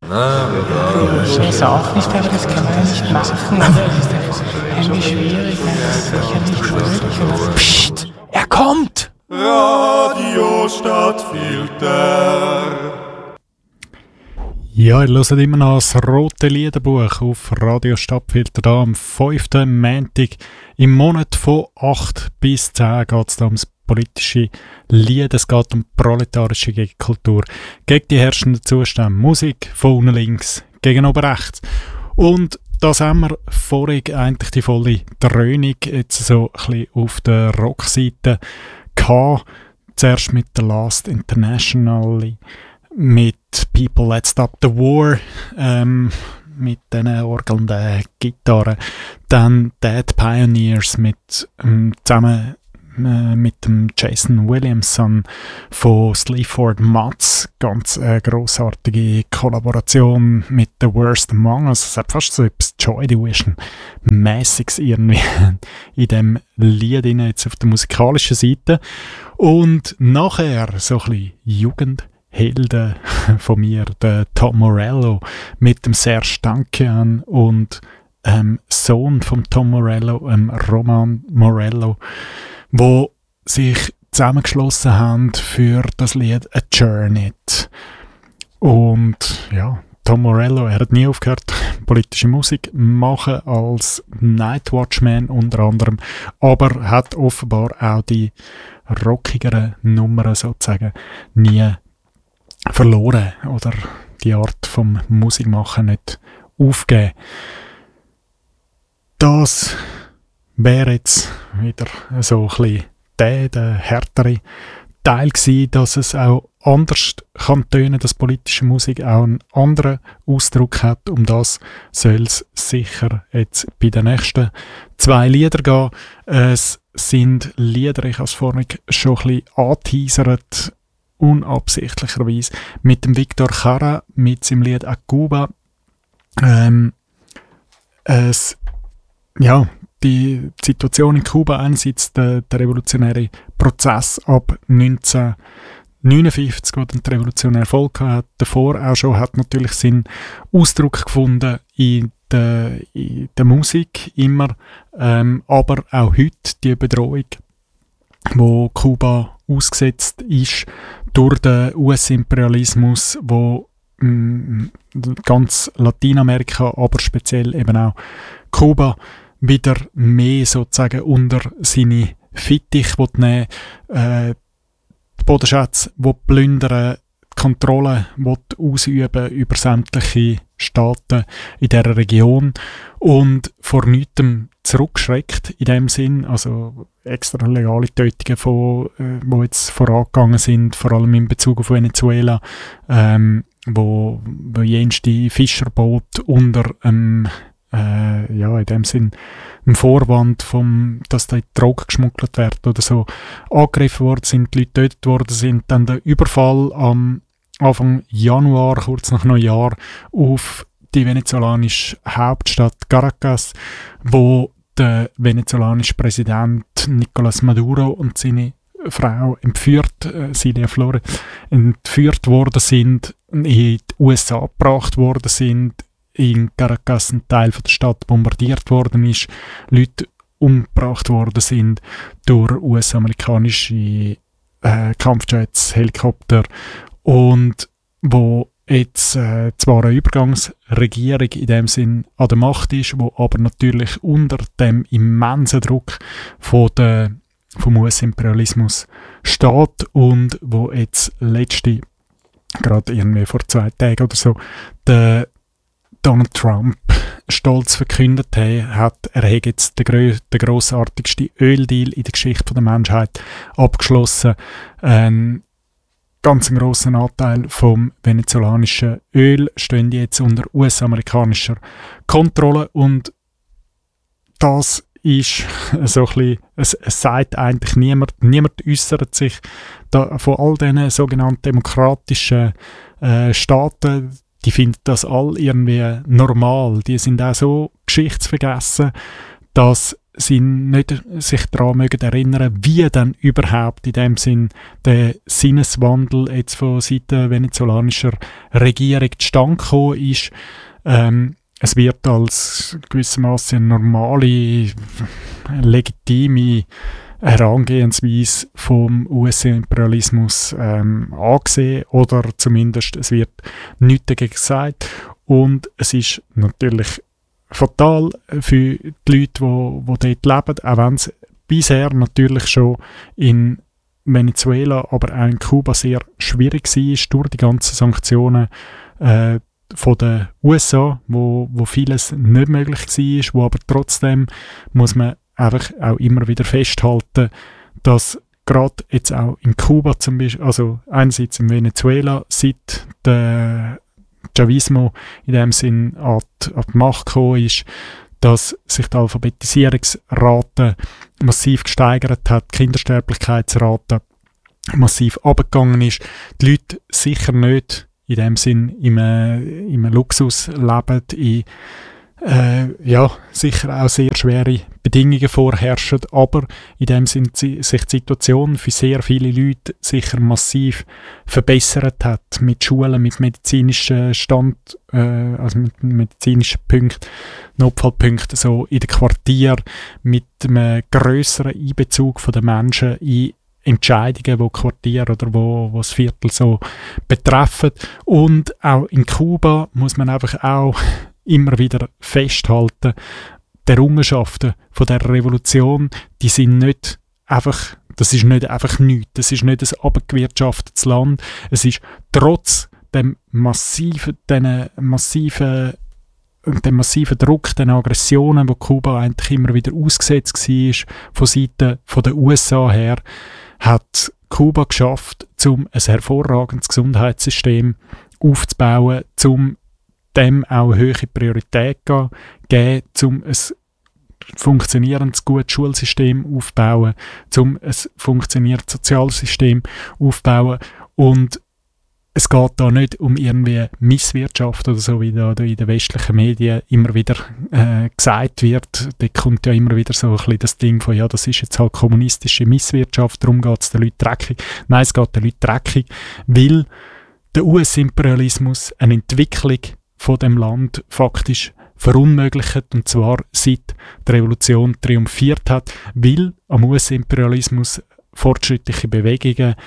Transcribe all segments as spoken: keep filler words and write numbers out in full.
Schöne Sache ist, aber das kann man nicht machen. Das ist irgendwie schwierig, wenn das sicher nicht möglich. Psst, er kommt! Radio Stadtfilter. Ja, ihr hört immer noch das rote Liederbuch auf Radio Stadtfilter da am fünften Montag im Monat von acht bis zehn geht es da ums politische Lied. Es geht um proletarische Gegenkultur, gegen die herrschenden Zustände, Musik von unten links gegen oben rechts. Und das haben wir vorig eigentlich die volle Dröhnung jetzt so ein bisschen auf der Rockseite gehabt. Zuerst mit The Last International, mit People Let's Stop the War, ähm, mit diesen orgelnden Gitarren. Dann Dead Pioneers mit, ähm, zusammen äh, mit dem Jason Williamson von Sleaford Mods. Ganz äh, grossartige Kollaboration mit The Worst Among Us. Es hat fast so etwas Joy Division-mäßiges irgendwie in dem Lied jetzt auf der musikalischen Seite. Und nachher so ein bisschen Jugend Helden von mir, der Tom Morello mit dem Serge Tankian und ähm, Sohn von Tom Morello, ähm, Roman Morello, wo sich zusammengeschlossen haben für das Lied A Journey. Und ja, Tom Morello, er hat nie aufgehört, politische Musik machen als Night Watchman unter anderem, aber hat offenbar auch die rockigeren Nummern sozusagen nie verloren oder die Art vom Musikmachen nicht aufgeben. Das wäre jetzt wieder so ein bisschen der, der härtere Teil gewesen, dass es auch anders kann tönen, dass politische Musik auch einen anderen Ausdruck hat. Um das soll es sicher jetzt bei den nächsten zwei Liedern gehen. Es sind Lieder, ich habe es vorhin schon ein bisschen angeteasert, unabsichtlicherweise, mit dem Victor Jara, mit seinem Lied A Cuba. Ähm, es, ja, die Situation in Kuba, einerseits der, der revolutionäre Prozess ab neunzehnhundertneunundfünfzig, wo dann die Revolution Erfolg hat, davor auch schon, hat natürlich seinen Ausdruck gefunden in der, in der Musik immer, ähm, aber auch heute die Bedrohung, wo Kuba ausgesetzt ist durch den U S-Imperialismus, wo mh, ganz Lateinamerika, aber speziell eben auch Kuba wieder mehr sozusagen unter seine Fittich nehmen, äh, die Bodenschätze plündern, die Kontrolle ausüben über sämtliche Staaten in dieser Region und vor nichtem zurückschreckt in dem Sinn, also extra legale Tötungen, von, äh, wo jetzt vorangegangen sind, vor allem in Bezug auf Venezuela, ähm, wo, wo jenste Fischerboot unter ähm, äh, ja, in dem Sinn ein Vorwand, vom, dass da Drogen geschmuggelt werden oder so, angegriffen worden sind, die Leute getötet worden sind, dann der Überfall am Anfang Januar, kurz nach Neujahr, auf die venezolanische Hauptstadt Caracas, wo der venezolanische Präsident Nicolás Maduro und seine Frau entführt, äh, Celia Flores, entführt worden sind, in die U S A gebracht worden sind, in Caracas ein Teil von der Stadt bombardiert worden ist, Leute umgebracht worden sind durch U S-amerikanische äh, Kampfjets, Helikopter, und wo jetzt äh, zwar eine Übergangsregierung in dem Sinn an der Macht ist, wo aber natürlich unter dem immensen Druck von der, vom U S-Imperialismus steht und wo jetzt letzte, gerade irgendwie vor zwei Tagen oder so, der Donald Trump stolz verkündet hat, er hätte jetzt den, grö- den grossartigsten Öldeal in der Geschichte der Menschheit abgeschlossen. Ein ganz grossen Anteil vom venezolanischen Öl stehen jetzt unter U S-amerikanischer Kontrolle und das ist so ein bisschen, es, es sagt eigentlich niemand, niemand äußert sich da, von all diesen sogenannten demokratischen äh, Staaten, die finden das all irgendwie normal. Die sind auch so geschichtsvergessen, dass sie nicht sich daran mögen erinnern, wie dann überhaupt in dem Sinn der Sinneswandel jetzt von Seiten der venezolanischer Regierung zustande gekommen ist. Ähm, es wird als gewissermaßen eine normale, legitime Herangehensweise vom U S-Imperialismus ähm, angesehen, oder zumindest es wird nichts dagegen gesagt. Und es ist natürlich fatal für die Leute, die, die dort leben, auch wenn es bisher natürlich schon in Venezuela, aber auch in Kuba sehr schwierig war, durch die ganzen Sanktionen äh, von den U S A, wo, wo vieles nicht möglich war, wo aber trotzdem muss man einfach auch immer wieder festhalten, dass gerade jetzt auch in Kuba zum Beispiel, also einerseits in Venezuela, seit der Chavismo in dem Sinn an die, an die Macht gekommen ist, dass sich die Alphabetisierungsrate massiv gesteigert hat, die Kindersterblichkeitsrate massiv abgegangen ist, die Leute sicher nicht in dem Sinn im, äh, im Luxus leben, in äh, ja, sicher auch sehr schwere Bedingungen vorherrschen, aber in dem Sinn sich die Situation für sehr viele Leute sicher massiv verbessert hat, mit Schulen, mit medizinischen Stand, äh, also mit medizinischen Punkten, Notfallpunkten so in den Quartieren, mit einem grösseren Einbezug der Menschen in Entscheidungen, die Quartier oder wo, wo das Viertel so betreffen. Und auch in Kuba muss man einfach auch immer wieder festhalten, die Errungenschaften von der Revolution, die sind nicht einfach, das ist nicht einfach nichts, das ist nicht ein abgewirtschaftetes Land, es ist trotz dem massiven, den massiven, dem massiven Druck, den Aggressionen, wo Kuba eigentlich immer wieder ausgesetzt war, von Seiten der U S A her, hat Kuba geschafft, um ein hervorragendes Gesundheitssystem aufzubauen, um dem auch eine hohe Priorität zu geben, um ein funktionierendes, gutes Schulsystem aufzubauen, um ein funktionierendes Sozialsystem aufzubauen. Und es geht da nicht um irgendwie Misswirtschaft oder so, wie da in den westlichen Medien immer wieder äh, gesagt wird. Da kommt ja immer wieder so ein bisschen das Ding von, ja, das ist jetzt halt kommunistische Misswirtschaft, darum geht es den Leuten dreckig. Nein, es geht den Leuten dreckig, weil der U S-Imperialismus eine Entwicklung von dem Land faktisch verunmöglicht, und zwar seit die Revolution triumphiert hat, weil am U S-Imperialismus fortschrittliche Bewegungen,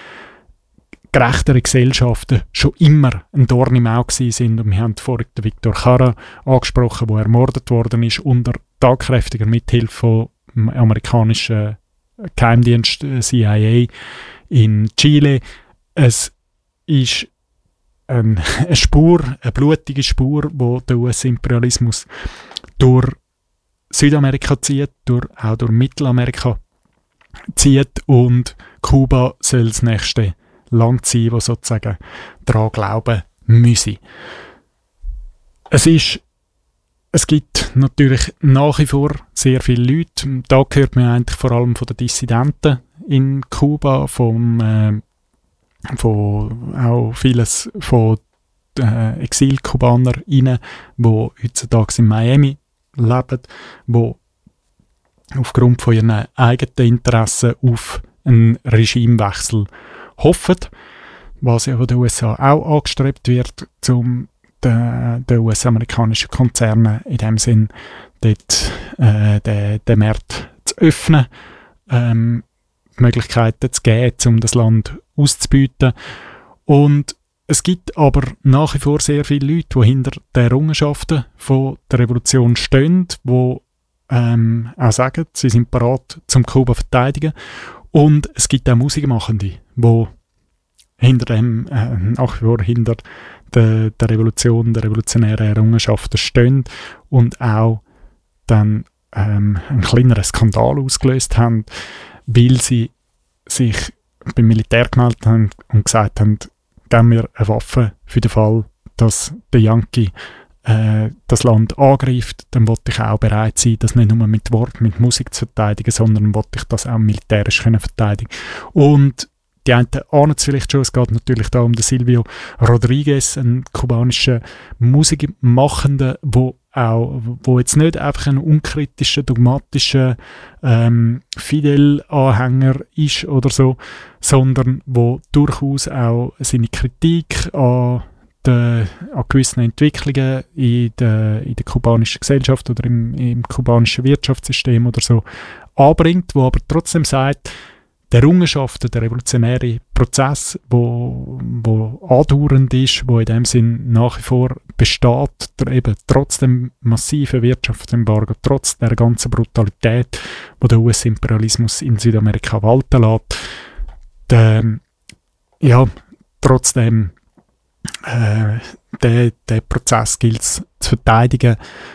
gerechtere Gesellschaften schon immer ein Dorn im Auge sind. Und wir haben vorhin den Victor Jara angesprochen, der ermordet worden ist unter tagkräftiger Mithilfe vom amerikanischen Geheimdienst C I A in Chile. Es ist eine Spur, eine blutige Spur, die der U S-Imperialismus durch Südamerika zieht, durch, auch durch Mittelamerika zieht, und Kuba soll das nächste Land sein, das sozusagen daran glauben müsse. Es ist, es gibt natürlich nach wie vor sehr viele Leute, da hört man eigentlich vor allem von den Dissidenten in Kuba, vom äh, von auch vieles von äh, Exil-Kubanern rein, die heutzutage in Miami leben, die aufgrund von ihren eigenen Interessen auf einen Regimewechsel hoffen, was ja von den U S A auch angestrebt wird, um den, den U S-amerikanischen Konzernen in dem Sinn dort äh, den, den Markt zu öffnen, ähm, Möglichkeiten zu geben, um das Land auszubieten. Und es gibt aber nach wie vor sehr viele Leute, die hinter den Errungenschaften von der Revolution stehen, die ähm, auch sagen, sie sind bereit, zum Kuba zu verteidigen. Und es gibt auch Musikmachende, die hinter dem, äh, nach wie vor hinter der, der Revolution, der revolutionären Errungenschaften stehen und auch dann ähm, einen kleineren Skandal ausgelöst haben, weil sie sich beim Militär gemeldet haben und gesagt haben, geben wir eine Waffe für den Fall, dass der Yankee äh, das Land angreift, dann wollte ich auch bereit sein, das nicht nur mit Wort, mit Musik zu verteidigen, sondern wollte ich das auch militärisch können verteidigen. Und die einen ahnen es vielleicht schon, es geht natürlich da um den Silvio Rodriguez, einen kubanischen Musikmachenden, der auch, wo jetzt nicht einfach ein unkritischer, dogmatischer ähm, Fidel-Anhänger ist oder so, sondern wo durchaus auch seine Kritik an, de, an gewissen Entwicklungen in der, in der kubanischen Gesellschaft oder im, im kubanischen Wirtschaftssystem oder so anbringt, wo aber trotzdem sagt, der Errungenschaften, der revolutionäre Prozess, wo, wo andauernd ist, wo in dem Sinn nach wie vor besteht, der eben trotz dem massiven Wirtschaftsembargo, trotz der ganzen Brutalität, wo der U S-Imperialismus in Südamerika walten lässt, der, ja, trotzdem äh, den, den Prozess gilt es zu verteidigen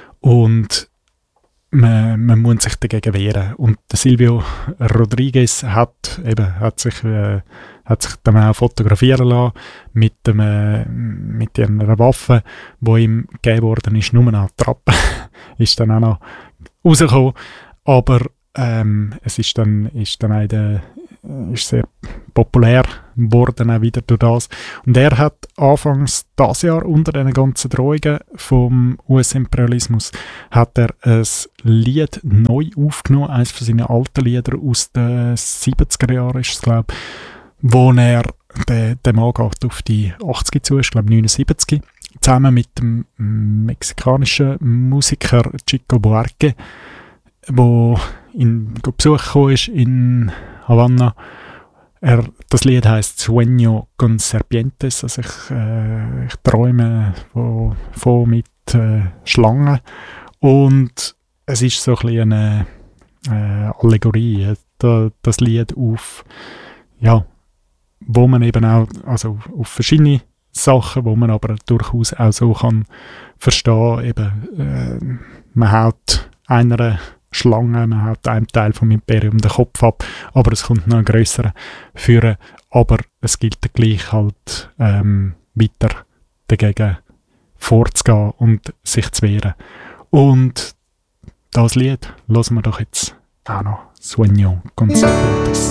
und Man, man muss sich dagegen wehren. Und der Silvio Rodriguez hat, eben, hat, sich, äh, hat sich dann auch fotografieren lassen mit, dem, äh, mit einer Waffe, die ihm gegeben worden ist, nur noch die Trappe. Ist dann auch noch rausgekommen. Aber ähm, es ist dann, ist dann auch der, ist sehr populär geworden, auch wieder durch das. Und er hat anfangs dieses Jahr unter den ganzen Drohungen vom U S-Imperialismus hat er ein Lied neu aufgenommen, eines von seinen alten Liedern aus den siebziger Jahren ist es, glaube ich, wo er, der, der Mann geht auf die achtzig zu, ich glaube neunundsiebzig, zusammen mit dem mexikanischen Musiker Chico Buarque, wo ihn besuchen gekommen ist in Havanna. Er, das Lied heisst Sueño con Serpientes, also ich, äh, ich träume von, von mit äh, Schlangen. Und es ist so ein bisschen eine äh, Allegorie, da, das Lied auf, ja, wo man eben auch, also auf verschiedene Sachen, wo man aber durchaus auch so kann verstehen, eben, äh, man haut einer Schlange, man hat einem Teil vom Imperium den Kopf ab, aber es kommt noch ein grösserer führen, aber es gilt gleich halt ähm, weiter dagegen vorzugehen und sich zu wehren. Und das Lied hören wir doch jetzt auch noch, Sueño con Serpientes.